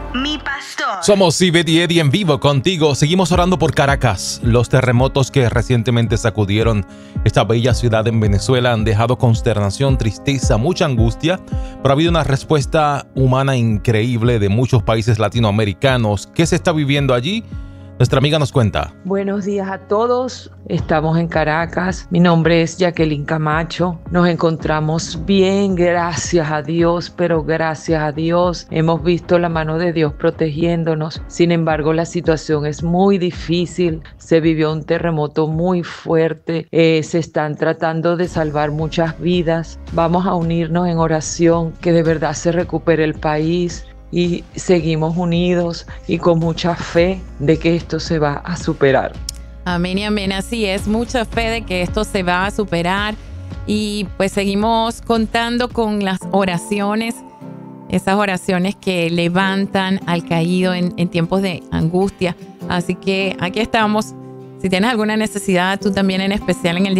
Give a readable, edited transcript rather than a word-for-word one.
mi pastor. Somos Ivette y Eddie en vivo contigo. Seguimos orando por Caracas. Los terremotos que recientemente sacudieron esta bella ciudad en Venezuela han dejado consternación, tristeza, mucha angustia, pero ha habido una respuesta humana increíble de muchos países latinoamericanos. ¿Qué se está viviendo allí? Nuestra amiga nos cuenta. Buenos días a todos. Estamos en Caracas. Mi nombre es Jacqueline Camacho. Nos encontramos bien, gracias a Dios, pero gracias a Dios hemos visto la mano de Dios protegiéndonos. Sin embargo, la situación es muy difícil. Se vivió un terremoto muy fuerte. Se están tratando de salvar muchas vidas. Vamos a unirnos en oración, que de verdad se recupere el país. Y seguimos unidos y con mucha fe de que esto se va a superar. Amén y amén, así es, mucha fe de que esto se va a superar y pues seguimos contando con las oraciones, esas oraciones que levantan al caído en tiempos de angustia. Así que aquí estamos. Si tienes alguna necesidad, tú también en especial en el día